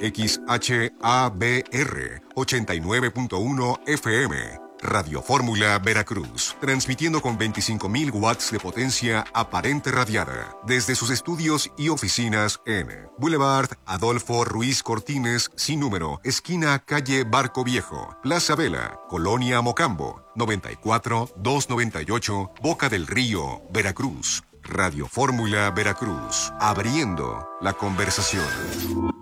XHABR 89.1 FM. Radio Fórmula Veracruz, transmitiendo con 25.000 watts de potencia aparente radiada, desde sus estudios y oficinas en Boulevard Adolfo Ruiz Cortines, sin número, esquina calle Barco Viejo, Plaza Vela, Colonia Mocambo, 94-298, Boca del Río, Veracruz. Radio Fórmula Veracruz, abriendo la conversación.